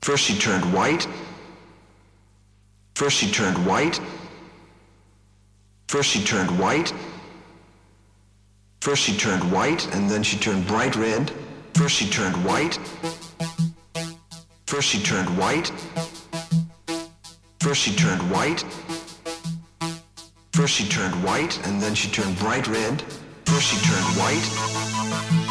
First she turned white. First she turned white. First she turned white. First she turned white, and then she turned bright red. First she turned white. First she turned white. First she turned white. First she turned white, and then she turned bright red. First she turned white.